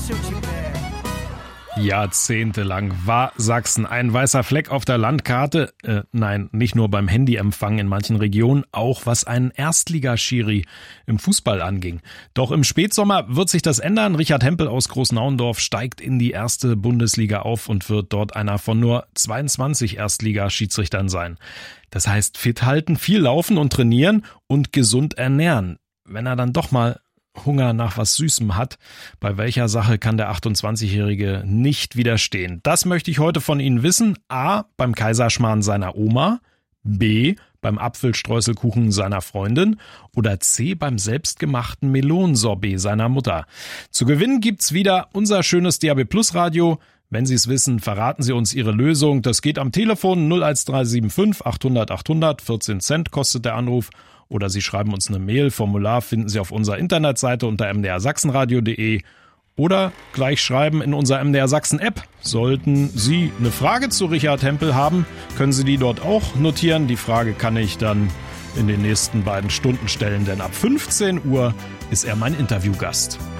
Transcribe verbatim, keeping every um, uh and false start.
Jahrzehntelang war Sachsen ein weißer Fleck auf der Landkarte. Äh, nein, nicht nur beim Handyempfang in manchen Regionen, auch was einen Erstligaschiri im Fußball anging. Doch im Spätsommer wird sich das ändern. Richard Hempel aus Großnauendorf steigt in die erste Bundesliga auf und wird dort einer von nur zweiundzwanzig Erstligaschiedsrichtern sein. Das heißt, fit halten, viel laufen und trainieren und gesund ernähren. Wenn er dann doch mal Hunger nach was Süßem hat, bei welcher Sache kann der achtundzwanzigjährige nicht widerstehen? Das möchte ich heute von Ihnen wissen. A, beim Kaiserschmarrn seiner Oma, B, beim Apfelstreuselkuchen seiner Freundin oder C, beim selbstgemachten Melonsorbet seiner Mutter. Zu gewinnen gibt's wieder unser schönes D A B Plus Radio. Wenn Sie es wissen, verraten Sie uns Ihre Lösung. Das geht am Telefon null eins drei sieben fünf achthundert achthundert, vierzehn Cent kostet der Anruf. Oder Sie schreiben uns eine Mail. Formular finden Sie auf unserer Internetseite unter m d r sachsenradio punkt d e oder gleich schreiben in unserer M D R Sachsen App. Sollten Sie eine Frage zu Richard Hempel haben, können Sie die dort auch notieren. Die Frage kann ich dann in den nächsten beiden Stunden stellen, denn ab fünfzehn Uhr ist er mein Interviewgast.